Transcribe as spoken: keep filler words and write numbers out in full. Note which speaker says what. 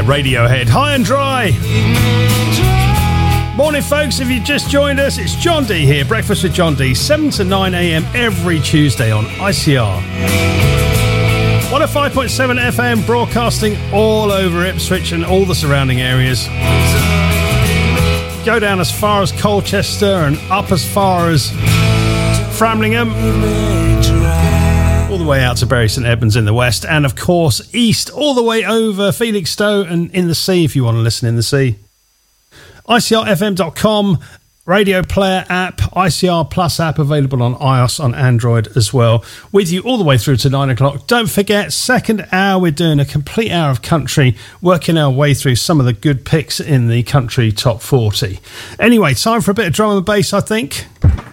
Speaker 1: Radiohead, High and Dry. Morning, folks. If you just joined us, it's John D here. Breakfast with John D, seven to nine a.m. every Tuesday on I C R. one oh five point seven F M, broadcasting all over Ipswich and all the surrounding areas. Go down as far as Colchester and up as far as Framlingham, all the way out to Bury St Edmunds in the west, and of course east all the way over Felixstowe and in the sea if you want to listen in the sea. I C R F M dot com, Radio Player app, I C R Plus app available on iOS, on Android as well. With you all the way through to nine o'clock. Don't forget, second hour, we're doing a complete hour of country, working our way through some of the good picks in the country top forty. Anyway, time for a bit of drum and bass, I think.